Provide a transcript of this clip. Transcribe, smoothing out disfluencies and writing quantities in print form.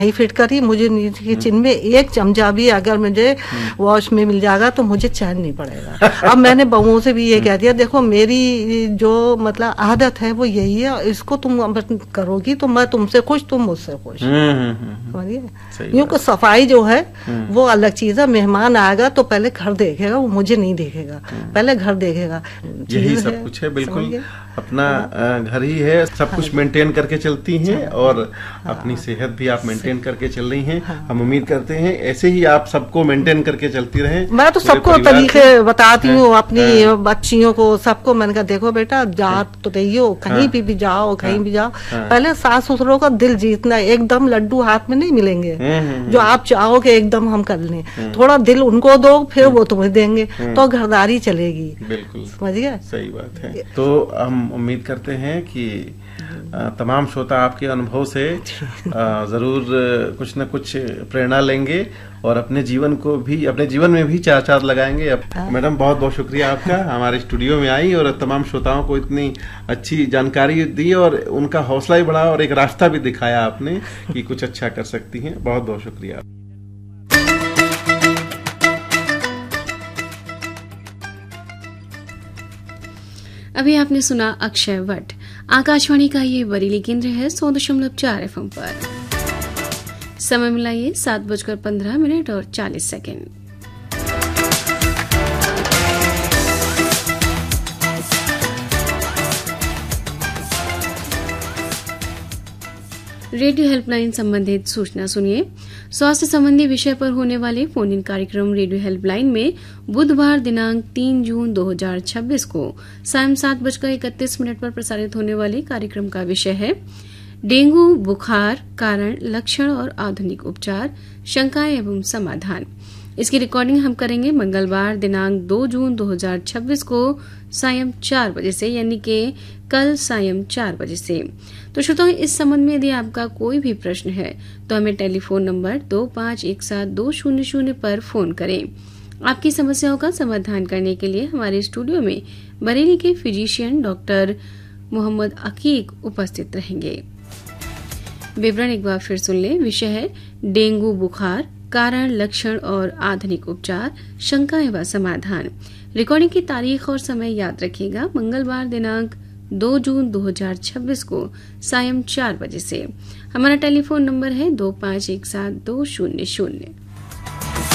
नहीं फिट करी, मुझे किचन में एक चमचा भी अगर मुझे वॉश में मिल जाएगा तो मुझे चैन नहीं पड़ेगा। अब मैंने बहुओं से भी ये कह दिया, देखो मेरी जो मतलब आदत है वो यही है, इसको तुम करोगी तो मैं तुमसे खुश, तुम मुझसे खुश। समझिए, यूँ को सफाई जो है वो अलग चीज है। मेहमान आएगा तो पहले घर देखेगा, वो मुझे नहीं देखेगा, पहले घर देखेगा। यही सब कुछ है, बिल्कुल अपना घर ही है। सब कुछ मेंटेन करके चलती हैं और अपनी सेहत भी आप मेंटेन करके चल रही हैं। हम उम्मीद करते हैं ऐसे ही आप सबको मेंटेन करके चलती रहें। मैं तो सबको तरीके बताती हूँ, अपनी बच्चियों को सबको। मैंने कहा देखो बेटा, जा तो रही हो, कहीं भी जाओ, कहीं भी जाओ, पहले सास ससुरों का दिल जीतना। एकदम लड्डू हाथ में नहीं मिलेंगे जो आप चाहो कि एकदम हम कर लें। थोड़ा दिल उनको दो, फिर वो तुम्हें देंगे, तो घरदारी चलेगी। बिल्कुल समझिए, सही बात है। तो हम उम्मीद करते हैं कि तमाम श्रोता आपके अनुभव से जरूर कुछ न कुछ प्रेरणा लेंगे और अपने जीवन में भी चार चांद लगाएंगे। अब मैडम बहुत बहुत शुक्रिया आपका, हमारे स्टूडियो में आई और तमाम श्रोताओं को इतनी अच्छी जानकारी दी और उनका हौसला भी बढ़ा और एक रास्ता भी दिखाया आपने कि कुछ अच्छा कर सकती हैं। बहुत बहुत शुक्रिया। अभी आपने सुना अक्षय वट। आकाशवाणी का ये बरेली केंद्र है 100.4 FM पर। समय मिला ये 7:15 और 40 सेकेंड। रेडियो हेल्पलाइन संबंधित सूचना सुनिए। स्वास्थ्य संबंधी विषय पर होने वाले फोन इन कार्यक्रम रेडियो हेल्पलाइन में बुधवार दिनांक 3 जून 2026 को सायं 7:31 पर प्रसारित होने वाले कार्यक्रम का विषय है डेंगू बुखार, कारण, लक्षण और आधुनिक उपचार, शंकाएं एवं समाधान। इसकी रिकॉर्डिंग हम करेंगे मंगलवार दिनांक 2 जून 2026 को सायं 4 बजे से, यानी कि कल सायं 4 बजे से। तो श्रोताओं, इस संबंध में यदि आपका कोई भी प्रश्न है तो हमें टेलीफोन नंबर 2517-200 पर फोन करें। आपकी समस्याओं का समाधान करने के लिए हमारे स्टूडियो में बरेली के फिजिशियन डॉक्टर मोहम्मद अकीक उपस्थित रहेंगे। विवरण एक बार फिर सुन लें। विषय है डेंगू बुखार, कारण, लक्षण और आधुनिक उपचार, शंकाएं व समाधान। रिकॉर्डिंग की तारीख और समय याद रखिएगा, मंगलवार दिनांक 2 जून 2026 को सायं 4 बजे से। हमारा टेलीफोन नंबर है 2517-200।